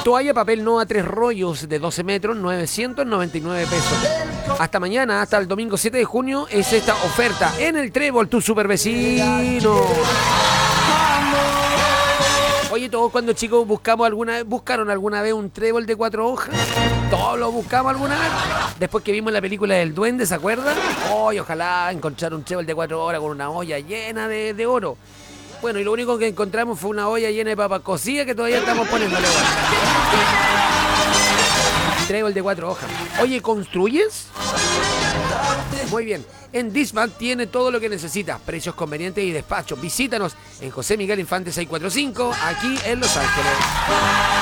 Toalla papel Nova 3 rollos de 12 metros, 999 pesos. Hasta mañana, hasta el domingo 7 de junio, es esta oferta en el Trébol, tu super vecino. Oye, todos cuando chicos buscaron alguna vez un trébol de 4 hojas. Todos lo buscamos alguna vez. Después que vimos la película del Duende, ¿se acuerdan? Oye, ojalá encontrar un trébol de 4 horas con una olla llena de oro. Bueno, y lo único que encontramos fue una olla llena de papas cocidas que todavía estamos poniéndole. Trébol de 4 hojas. Oye, ¿construyes? Muy bien. En Disman tiene todo lo que necesitas. Precios convenientes y despacho. Visítanos en José Miguel Infante 645, aquí en Los Ángeles.